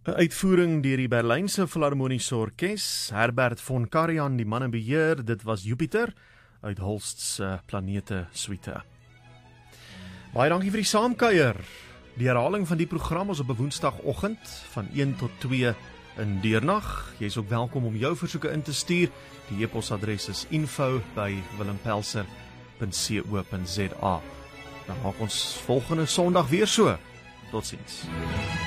'n Uitvoering deur die Berlynse Filharmoniese Orkees, Herbert von Karajan, die man in beheer, dit was Jupiter, uit Holst se Planete Suite. Baie dankie vir die saamkuier. Die herhaling van die program is op 'n woensdagoggend, van 1 tot 2 in deernag. Jy is ook welkom om jou versoeke in te stuur. Die e-posadres is info@willempelser.co.za. Dan maak ons volgende Sondag weer so. Totsiens.